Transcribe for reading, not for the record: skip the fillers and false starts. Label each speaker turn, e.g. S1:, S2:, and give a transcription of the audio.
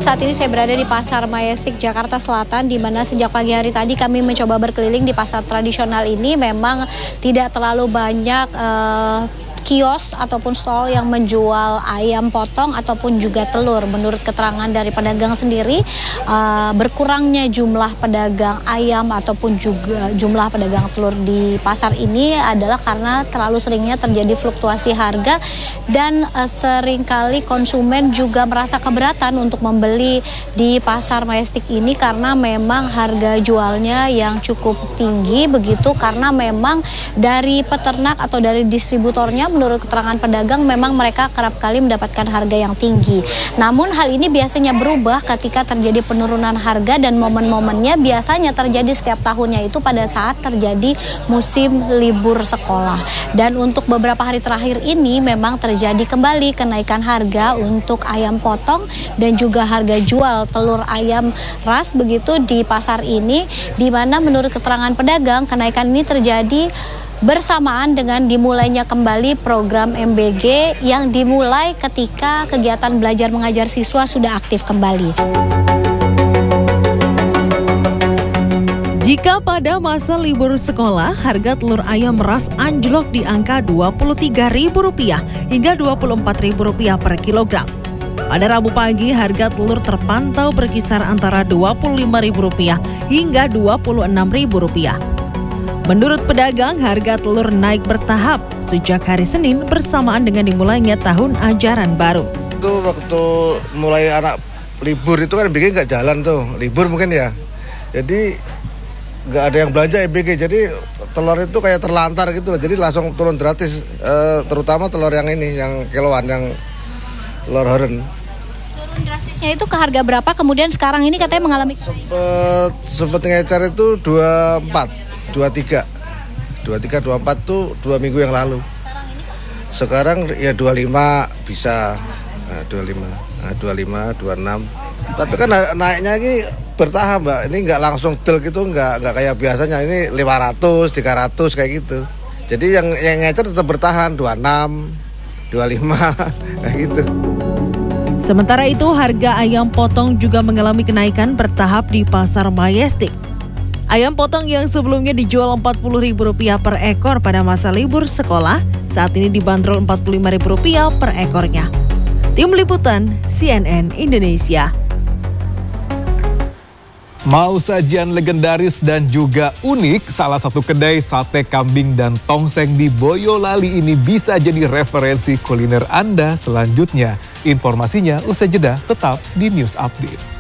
S1: saat ini saya berada di Pasar Majestic Jakarta Selatan, di mana sejak pagi hari tadi kami mencoba berkeliling di pasar tradisional ini. Memang tidak terlalu banyak kios ataupun stall yang menjual ayam potong ataupun juga telur. Menurut keterangan dari pedagang sendiri, berkurangnya jumlah pedagang ayam ataupun juga jumlah pedagang telur di pasar ini adalah karena terlalu seringnya terjadi fluktuasi harga dan seringkali konsumen juga merasa keberatan untuk membeli di Pasar Majestic ini karena memang harga jualnya yang cukup tinggi begitu, karena memang dari peternak atau dari distributornya, menurut keterangan pedagang, memang mereka kerap kali mendapatkan harga yang tinggi. Namun hal ini biasanya berubah ketika terjadi penurunan harga, dan momen-momennya biasanya terjadi setiap tahunnya itu pada saat terjadi musim libur sekolah. Dan untuk beberapa hari terakhir ini memang terjadi kembali kenaikan harga untuk ayam potong dan juga harga jual telur ayam ras begitu di pasar ini, di mana menurut keterangan pedagang kenaikan ini terjadi bersamaan dengan dimulainya kembali program MBG yang dimulai ketika kegiatan belajar mengajar siswa sudah aktif kembali.
S2: Jika pada masa libur sekolah, harga telur ayam ras anjlok di angka Rp23.000 hingga Rp24.000 per kilogram. Pada Rabu pagi, harga telur terpantau berkisar antara Rp25.000 hingga Rp26.000. Menurut pedagang, harga telur naik bertahap sejak hari Senin bersamaan dengan dimulainya tahun ajaran baru.
S3: Itu waktu mulai anak libur itu kan MBG nggak jalan tuh, libur mungkin ya. Jadi nggak ada yang belanja MBG, jadi telur itu kayak terlantar gitu loh. Jadi langsung turun gratis, terutama telur yang ini, yang kiloan, yang telur horen.
S1: Turun drastisnya itu ke harga berapa? Kemudian sekarang ini katanya mengalami
S3: Sempet ngecer itu 23, 24 tuh 2 minggu yang lalu. Sekarang ya 25 bisa, 25, 26. Tapi kan naiknya ini bertahap, Mbak. Ini nggak langsung del gitu, nggak kayak biasanya. Ini 500, 300 kayak gitu. Jadi yang ngecer tetap bertahan 26, 25 kayak gitu.
S2: Sementara itu, harga ayam potong juga mengalami kenaikan bertahap di Pasar Majestic. Ayam potong yang sebelumnya dijual Rp40.000 per ekor pada masa libur sekolah, saat ini dibanderol Rp45.000 per ekornya. Tim Liputan CNN Indonesia.
S4: Mau sajian legendaris dan juga unik, salah satu kedai sate kambing dan tongseng di Boyolali ini bisa jadi referensi kuliner Anda selanjutnya. Informasinya usai jeda, tetap di News Update.